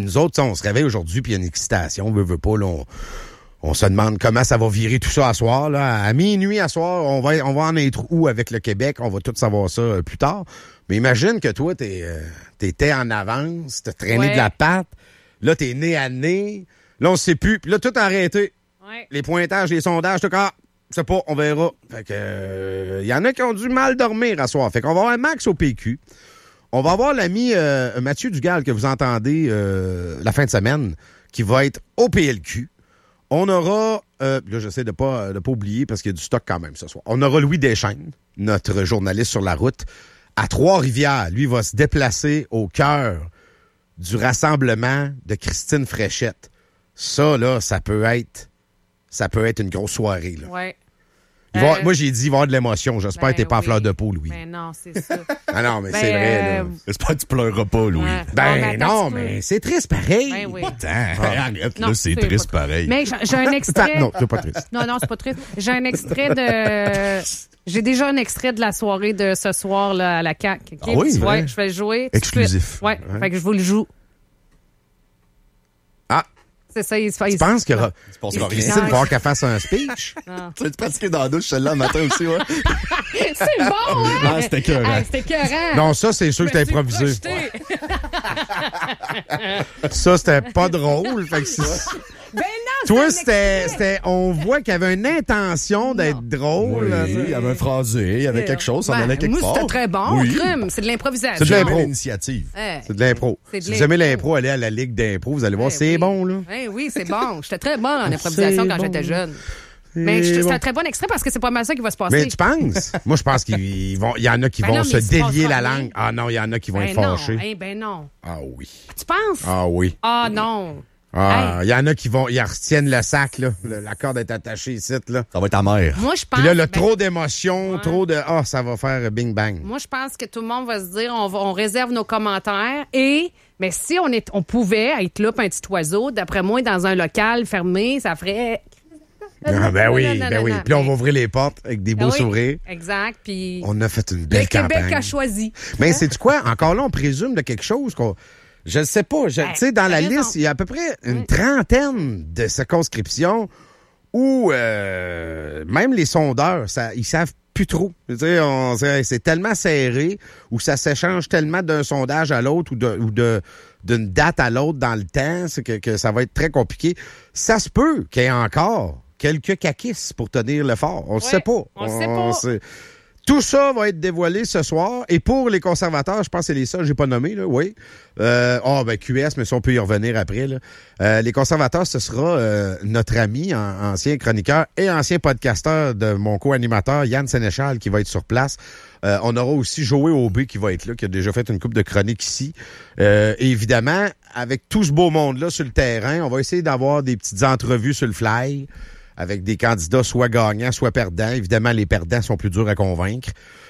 nous autres, on se réveille aujourd'hui, puis il y a une excitation, on veut pas, là, on se demande comment ça va virer tout ça à soir. Là. À minuit à soir, on va en être où avec le Québec? On va tout savoir ça plus tard. Mais imagine que toi, t'étais en avance, t'as traîné de la patte. Là, t'es nez à nez. Là, on sait plus. Puis là, tout a arrêté. Ouais. Les pointages, les sondages, tout cas, c'est pas, on verra. Fait que y en a qui ont dû mal dormir à soir. Fait qu'on va avoir un max au PQ. On va avoir l'ami Mathieu Dugal que vous entendez la fin de semaine, qui va être au PLQ. On aura, là j'essaie de pas oublier parce qu'il y a du stock quand même ce soir. On aura Louis Deschaines, notre journaliste sur la route, à Trois-Rivières. Lui va se déplacer au cœur du rassemblement de Christine Fréchette. Ça, là, ça peut être une grosse soirée, là. Ouais. Moi, j'ai dit, il va y avoir de l'émotion. J'espère que t'es pas à fleur de peau, Louis. Ben non, c'est ça. Ah non, mais c'est vrai, là. J'espère que tu pleureras pas, Louis. Mais c'est triste pareil. Ben oui. Arrête, là, c'est triste pareil. Mais j'ai un extrait. Non, c'est pas triste. Non, c'est pas triste. J'ai un extrait de... J'ai déjà un extrait de la soirée de ce soir là, à la CAQ. Okay? Ah oui? Ouais, je vais le jouer. Exclusif. Ouais, fait que je vous le joue. Ah! C'est ça, Tu penses que Christine va avoir qu'elle fasse un speech? Tu as pratiqué dans la douche celle-là le matin aussi, ouais? C'est bon, hein? Ah, c'était écœurant. C'était écœurant. Non, ça, c'est sûr que t'as improvisé. Ça, c'était pas drôle. Fait que Ben non, toi, c'était, on voit qu'il y avait une intention d'être drôle. Oui, il y avait un phrasé, il y avait quelque chose, ça en allait quelque part. Moi, c'était très bon, oui. crime. C'est de l'improvisation. C'est de l'impro. L'initiative. C'est de l'impro. Si vous aimez l'impro, allez à la Ligue d'impro, vous allez voir, c'est bon, là. Oui, c'est bon. J'étais très bonne en improvisation quand j'étais jeune. Mais c'est un très bon extrait parce que c'est pas mal ça qui va se passer. Mais tu penses? Moi, je pense qu'il y en a qui vont se délier la langue. Ah non, il y en a qui vont être fâchés. Ben non. Ah oui. Tu penses? Ah oui. Ah non. Ah, il y en a qui retiennent le sac, là. La corde est attachée ici, là. Ça va être amer. Moi, je pense. Puis là, trop d'émotions, trop de. Ah, ça va faire bing bang. Moi, je pense que tout le monde va se dire, on réserve nos commentaires mais si on pouvait être là, puis un petit oiseau, d'après moi, dans un local fermé, ça ferait. Ben oui. Puis là, on va ouvrir les portes avec des beaux sourires. Exact. Puis. On a fait une belle campagne. Le Québec a choisi. Mais c'est quoi? Encore là, on présume de quelque chose qu'on. Je ne sais pas. Tu sais, dans la liste, il y a à peu près une trentaine de circonscriptions où même les sondeurs, ils savent plus trop. Je veux dire, c'est tellement serré ou ça s'échange tellement d'un sondage à l'autre ou d'une date à l'autre dans le temps, c'est que ça va être très compliqué. Ça se peut qu'il y ait encore quelques caquisses pour tenir le fort. On ne sait pas. On ne sait pas. Tout ça va être dévoilé ce soir. Et pour les conservateurs, je pense que c'est les seuls que j'ai pas nommés, là, oui. QS, mais ça, on peut y revenir après, là. Les conservateurs, ce sera notre ami, ancien chroniqueur et ancien podcasteur de mon co-animateur, Yann Sénéchal, qui va être sur place. On aura aussi Joey Aubé qui va être là, qui a déjà fait une couple de chroniques ici. Et évidemment, avec tout ce beau monde-là sur le terrain, on va essayer d'avoir des petites entrevues sur le fly, avec des candidats soit gagnants, soit perdants. Évidemment, les perdants sont plus durs à convaincre.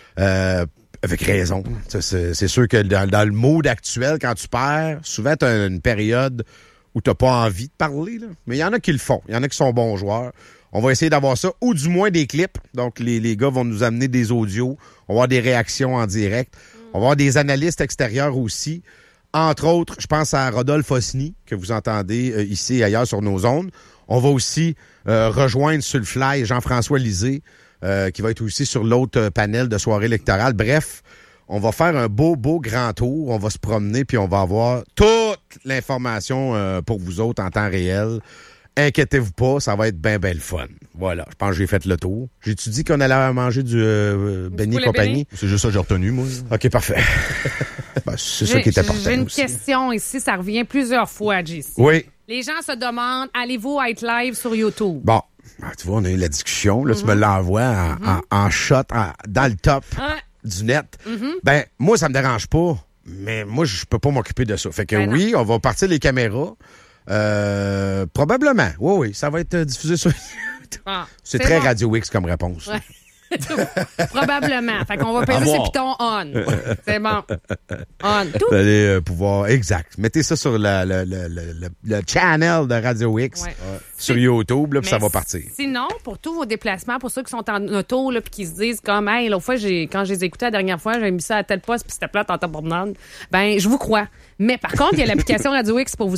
Avec raison. C'est sûr que dans le mood actuel, quand tu perds, souvent, tu as une période où tu n'as pas envie de parler. Là. Mais il y en a qui le font. Il y en a qui sont bons joueurs. On va essayer d'avoir ça, ou du moins des clips. Donc, les gars vont nous amener des audios. On va avoir des réactions en direct. On va avoir des analystes extérieurs aussi. Entre autres, je pense à Rodolphe Osny, que vous entendez ici et ailleurs sur nos ondes. On va aussi rejoindre sur le fly Jean-François Lisée, qui va être aussi sur l'autre panel de soirée électorale. Bref, on va faire un beau grand tour. On va se promener, puis on va avoir toute l'information pour vous autres en temps réel. Inquiétez-vous pas, ça va être bien le fun. Voilà, je pense que j'ai fait le tour. J'ai-tu dit qu'on allait manger du Benny et compagnie? C'est juste ça que j'ai retenu, moi. OK, parfait. C'est ça qui est important. J'ai une aussi. question ici, ça revient plusieurs fois, JC. Oui. Les gens se demandent, allez-vous être live sur YouTube? Bon, tu vois, on a eu la discussion. Là, tu me l'envoies en shot, dans le top du net. Ben, moi, ça me dérange pas, mais moi, je peux pas m'occuper de ça. Fait que oui, on va partir les caméras. Probablement. Oui, ça va être diffusé sur... c'est très bon. Radio X comme réponse. Ouais. Probablement. Fait qu'on va peser ces pitons on. C'est bon. On. Vous allez pouvoir... Exact. Mettez ça sur le channel de Radio X sur YouTube, là, puis ça va partir. Sinon, pour tous vos déplacements, pour ceux qui sont en auto, là, puis qui se disent comme, hey, l'autre fois, quand je les écoutais la dernière fois, j'ai mis ça à tel poste, puis c'était plate en tabarnane. Ben, je vous crois. Mais par contre, il y a l'application Radio X pour vous